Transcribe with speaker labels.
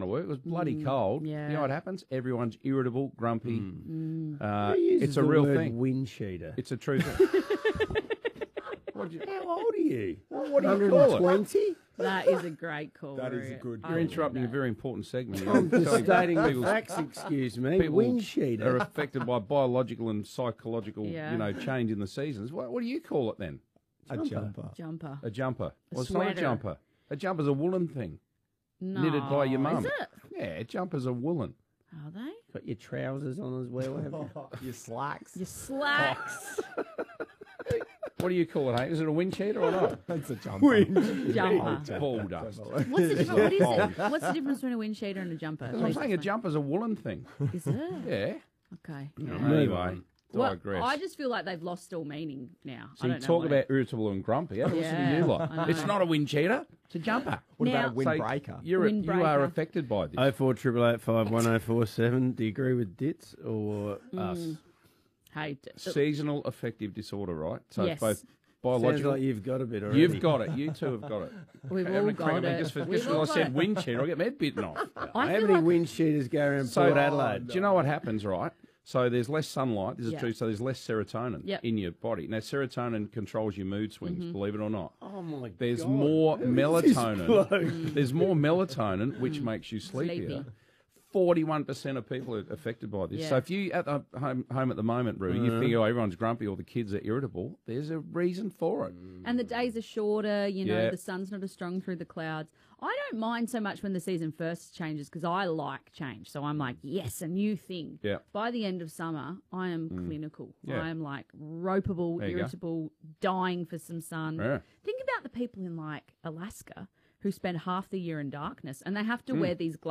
Speaker 1: to work. It was bloody cold.
Speaker 2: yeah.
Speaker 1: You know what happens? Everyone's irritable, grumpy.
Speaker 3: Who uses
Speaker 1: It's a
Speaker 3: the
Speaker 1: real
Speaker 3: word
Speaker 1: thing.
Speaker 3: Wind cheater.
Speaker 1: It's a true thing.
Speaker 3: How old are you?
Speaker 1: What do you call it?
Speaker 3: 120?
Speaker 2: That is a great call.
Speaker 4: That is a
Speaker 2: Rory.
Speaker 4: good
Speaker 2: I
Speaker 1: You're
Speaker 2: love
Speaker 1: interrupting a
Speaker 2: that.
Speaker 1: very important segment.
Speaker 3: I'm just
Speaker 1: Telling
Speaker 3: stating the
Speaker 1: people's-
Speaker 3: facts, excuse me.
Speaker 1: people
Speaker 3: Wind
Speaker 1: are
Speaker 3: cheater.
Speaker 1: affected by biological and psychological,
Speaker 2: Yeah.
Speaker 1: change in the seasons. What do you call it then?
Speaker 4: A jumper.
Speaker 2: Jumper.
Speaker 1: A jumper.
Speaker 2: A
Speaker 1: Well, it's not a
Speaker 2: sweater.
Speaker 1: jumper. A jumper's a woolen thing,
Speaker 2: No.
Speaker 1: knitted by your mum.
Speaker 2: Is it?
Speaker 1: Yeah, jumpers are woolen.
Speaker 2: Are they?
Speaker 3: Got your trousers on as well, have you?
Speaker 4: Your slacks.
Speaker 2: Your slacks.
Speaker 1: What do you call it, hey? Is it a wind cheater or not?
Speaker 4: That's a jumper.
Speaker 2: Jumper.
Speaker 1: Ball dust.
Speaker 2: What's the difference? What is it? What's the difference between a wind cheater and a jumper?
Speaker 1: I'm saying a jumper's a woolen thing.
Speaker 2: Is it?
Speaker 1: Yeah.
Speaker 2: Okay.
Speaker 1: Anyway,
Speaker 2: Well,
Speaker 1: digress.
Speaker 2: I just feel like they've lost all meaning now.
Speaker 1: So
Speaker 2: I
Speaker 1: you
Speaker 2: don't know
Speaker 1: talk
Speaker 2: what
Speaker 1: about irritable and grumpy. Have a listen to
Speaker 2: Yeah,
Speaker 1: you lot.
Speaker 2: I know.
Speaker 1: It's not a wind cheater. It's a jumper.
Speaker 4: What
Speaker 2: Now-
Speaker 4: about a windbreaker?
Speaker 1: You are
Speaker 2: Windbreaker.
Speaker 1: affected by this.
Speaker 3: 0488511047. Do you agree with Ditz or us?
Speaker 2: Hey,
Speaker 1: Seasonal affective disorder, right? So
Speaker 2: Yes.
Speaker 1: it's both
Speaker 3: Sounds
Speaker 1: biological.
Speaker 3: like you've got a bit already.
Speaker 1: You've got it. You two have got it.
Speaker 2: we've
Speaker 1: Having
Speaker 2: all
Speaker 1: a crack at
Speaker 2: got
Speaker 1: me
Speaker 2: it.
Speaker 1: Just
Speaker 2: We've
Speaker 1: because
Speaker 2: all
Speaker 1: I
Speaker 2: got
Speaker 1: said
Speaker 2: it.
Speaker 1: wind cheater, I'll get my head bitten off.
Speaker 2: I
Speaker 3: How
Speaker 2: feel
Speaker 3: many
Speaker 2: like
Speaker 3: wind cheaters go around
Speaker 1: So,
Speaker 3: Port Adelaide?
Speaker 1: do you know what happens, right? So there's less sunlight. This is
Speaker 2: Yeah.
Speaker 1: true. So there's less serotonin
Speaker 2: Yep.
Speaker 1: in your body. Now, serotonin controls your mood swings, believe it or not.
Speaker 3: Oh, my God.
Speaker 1: There's more
Speaker 3: Who is this
Speaker 1: melatonin.
Speaker 3: bloke?
Speaker 1: There's more melatonin, which makes you sleepier.
Speaker 2: Sleepy.
Speaker 1: 41% of people are affected by this.
Speaker 2: Yeah.
Speaker 1: So if you at the home at the moment, Rue, you think, oh, everyone's grumpy or the kids are irritable, there's a reason for it.
Speaker 2: And the days are shorter,
Speaker 1: Yeah.
Speaker 2: the sun's not as strong through the clouds. I don't mind so much when the season first changes because I like change. So I'm like, yes, a new thing.
Speaker 1: Yeah.
Speaker 2: By the end of summer, I am clinical.
Speaker 1: Yeah.
Speaker 2: I am like ropeable,
Speaker 1: There you go.
Speaker 2: irritable, dying for some sun.
Speaker 1: Yeah.
Speaker 2: Think about the people in like Alaska who spend half the year in darkness and they have to wear these